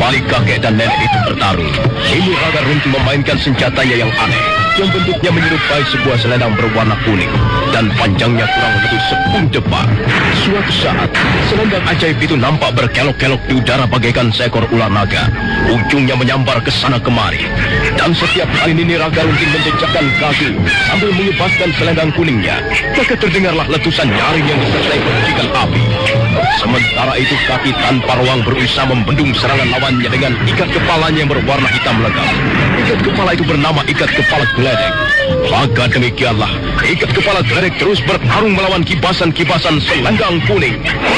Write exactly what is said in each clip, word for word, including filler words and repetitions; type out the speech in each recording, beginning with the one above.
balik kakek dan nenek itu bertarung. Ini Raga Runti memainkan senjatanya yang aneh, yang bentuknya menyerupai sebuah selendang berwarna kuning dan panjangnya kurang lebih sepuluh depa. Suatu saat, selendang ajaib itu nampak berkelok-kelok di udara bagaikan seekor ular naga. Ujungnya menyambar ke sana kemari. Dan setiap kali Nini Raga Runti menjejakkan kaki sambil mengibaskan selendang kuningnya, maka terdengarlah letusan nyaring yang disertai percikan api. Sementara itu kaki tanpa ruang berusaha membendung serangan lawannya dengan ikat kepalanya yang berwarna hitam legam. Ikat kepala itu bernama ikat kepala geledek. Maka demikianlah, ikat kepala geledek terus bertarung melawan kibasan-kibasan selendang kuning.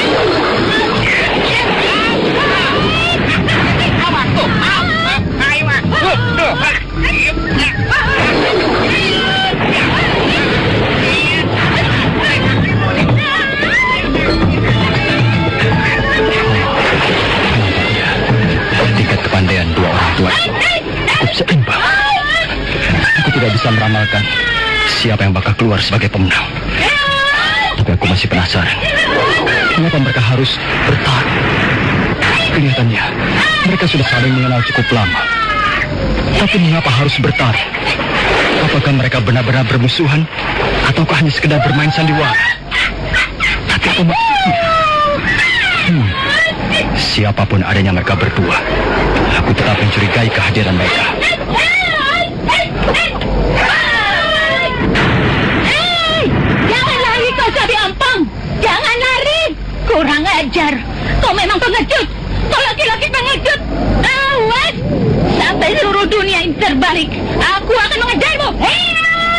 Tingkat kepandaian dua orang tua cukup seimbang. Aku tidak bisa meramalkan siapa yang bakal keluar sebagai pemenang. Tapi aku masih penasaran, mengapa mereka harus bertarung? Kelihatannya mereka sudah saling mengenal cukup lama. Tapi mengapa harus bertarung? Apakah mereka benar-benar bermusuhan, ataukah hanya sekedar bermain sandiwara? Tapi apa maksudnya? Hmm. Siapapun adanya mereka berdua, aku tetap mencurigai kehadiran mereka. Hei! Jangan lari kau sapi ampang! Jangan lari! Kurang ajar! Kau memang pengecut! Kau laki-laki pengecut! Awas! Sampai seluruh dunia ini terbalik, aku akan mengejarmu! Hei!